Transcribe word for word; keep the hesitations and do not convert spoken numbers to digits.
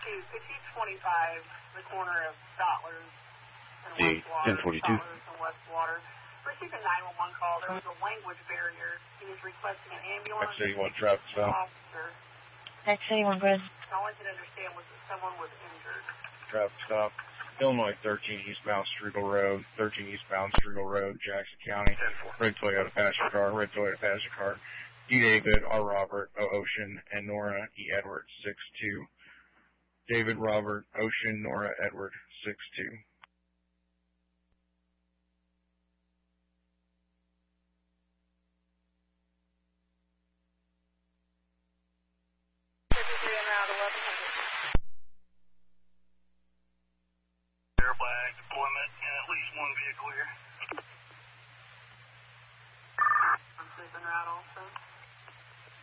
to fifty twenty-five, the corner of Stotler's and D Westwater. ten forty-two. Stotler's and Westwater. Received a nine one one call. There was a language barrier. He was requesting an ambulance. X eighty-one traffic stop. Officer. X eighty-one, good. All I could understand was that someone was injured. Traffic stop. Illinois thirteen eastbound Strugel Road. thirteen eastbound Strugel Road, Jackson County. Red Toyota passenger car. Red Toyota passenger car. D. David, R. Robert, O. Ocean, and Nora E. Edward, six two. David, Robert, Ocean, Nora, Edward, six two. Airflag deployment and at least one vehicle here.